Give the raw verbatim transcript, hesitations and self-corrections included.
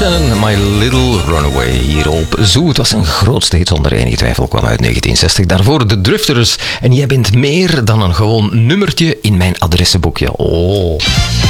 Shannon, My Little Runaway, hier op Zoo. Het was een grootste hit zonder enige twijfel, kwam uit negentien zestig. Daarvoor de Drifters. En jij bent meer dan een gewoon nummertje in mijn adressenboekje. Oh...